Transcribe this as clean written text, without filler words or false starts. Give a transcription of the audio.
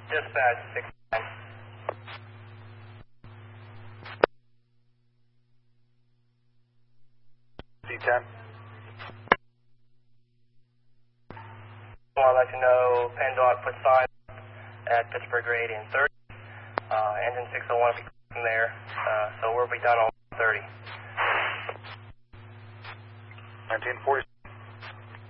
Dispatch 69. C10. I want to let you know PennDOT put sign at Pittsburgh Grade in 30. Engine 601 will be from there, so we'll be done on 30. 1946.